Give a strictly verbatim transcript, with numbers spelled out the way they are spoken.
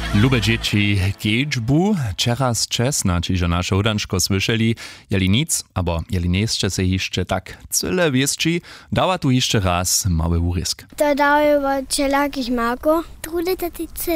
Lube dzieci, kiedźbu, teraz czesna, čiže nasze udančko słyszeli, jeli nic, abo jeli nie se jeszcze tak cyle wiesči, dała tu jeszcze raz mały urysk. To dały od wszelakich maków. Trudy to ty